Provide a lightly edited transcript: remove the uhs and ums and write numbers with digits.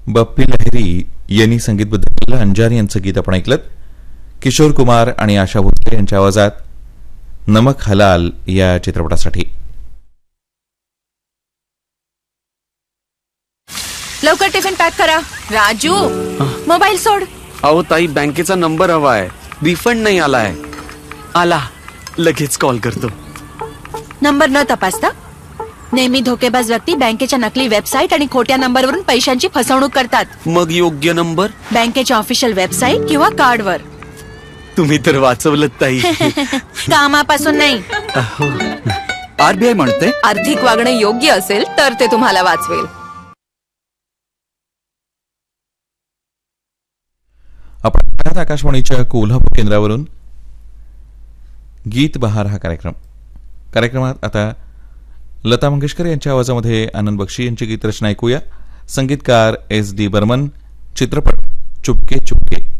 बप्पी लहिरी यांनी संगीतबद्ध केलेलं अंजारी यांचं गीत आपण ऐकलं. किशोर कुमार आणि आशा भोसले यांच्या आवाजात नमक हलाल या चित्रपटासाठी. लवकर टिफिन पॅक करा. राजू, मोबाईल सोड. अहो ताई, बँकेचा नंबर हवाय. रिफंड नाही आलाय. आला, लगेच कॉल करतो. नंबर न तपासता नेहमी धोकेबाज व्यक्ती बँकेच्या नकली वेबसाईट आणि खोट्या नंबरवरून पैशांची फसवणूक करतात. मग योग्य नंबर बँकेच्या ऑफिशियल वेबसाईट किंवा कार्डवर. तुम्ही तर वाचवलं ताई. कामापासून नाही. आरबीआय म्हणते आर्थिक वागणे योग्य असेल तर ते तुम्हाला वाचवेल. आपण आकाशवाणीच्या कोल्हापूर केंद्रावरून गीत बहार हा कार्यक्रमात आता लता मंगेशकर यांच्या आवाजामध्ये आनंद बक्षी यांची गीतरचना ऐकूया. संगीतकार S.D. बर्मन. चित्रपट चुपके चुपके.